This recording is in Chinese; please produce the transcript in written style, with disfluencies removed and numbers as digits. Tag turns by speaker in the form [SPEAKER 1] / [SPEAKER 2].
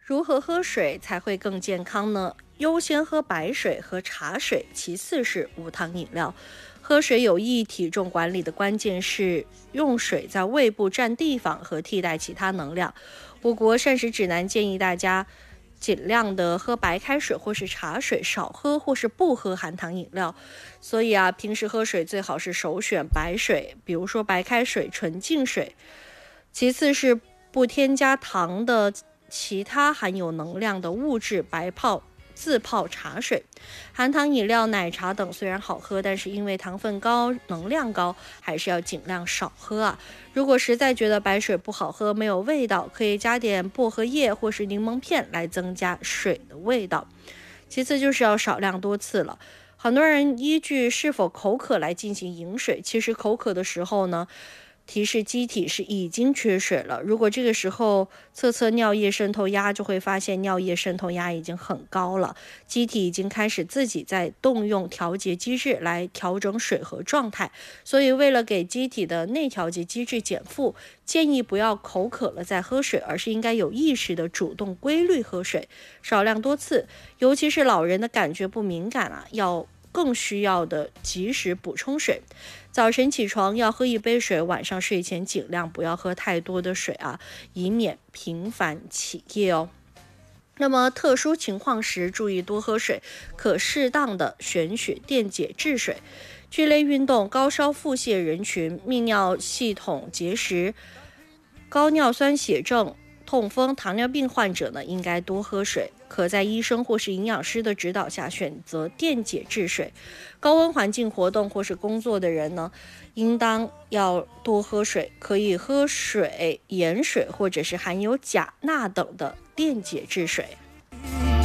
[SPEAKER 1] 如何喝水才会更健康呢？优先喝白水和茶水，其次是无糖饮料。喝水有益体重管理的关键是用水在胃部占地方和替代其他能量。我国膳食指南建议大家尽量的喝白开水或是茶水，少喝或是不喝含糖饮料。所以平时喝水最好是首选白水，比如说白开水、纯净水。其次是不添加糖的其他含有能量的物质，白泡、自泡茶水。含糖饮料、奶茶等虽然好喝，但是因为糖分高、能量高，还是要尽量少喝。如果实在觉得白水不好喝、没有味道，可以加点薄荷叶或是柠檬片来增加水的味道。其次就是要少量多次了。很多人依据是否口渴来进行饮水，其实口渴的时候呢，提示机体是已经缺水了。如果这个时候测尿液渗透压，就会发现尿液渗透压已经很高了，机体已经开始自己在动用调节机制来调整水和状态。所以为了给机体的内调节机制减负，建议不要口渴了再喝水，而是应该有意识的主动规律喝水，少量多次。尤其是老人的感觉不敏感要更需要的及时补充水。早晨起床要喝1杯水，晚上睡前尽量不要喝太多的水以免频繁起夜哦。那么特殊情况时注意多喝水，可适当的选取电解质水。剧烈运动、高烧腹泻人群、泌尿系统结石、高尿酸血症、痛风、糖尿病患者呢，应该多喝水，可在医生或是营养师的指导下选择电解质水。高温环境活动或是工作的人呢，应当要多喝水，可以喝水、盐水或者是含有钾、钠等的电解质水。